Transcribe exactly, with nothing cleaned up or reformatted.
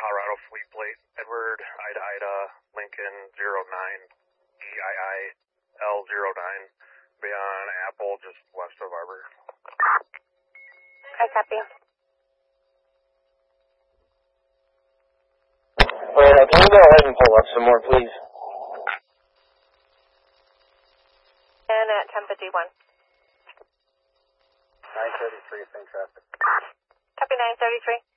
Colorado Fleet Plate, Edward, Ida, Ida, Lincoln, zero nine, E I I L zero nine, beyond Apple, just west of Arbor. I copy. Well, can you go ahead and pull up some more, please? And at ten fifty-one. nine thirty-three, same traffic. Copy nine thirty-three.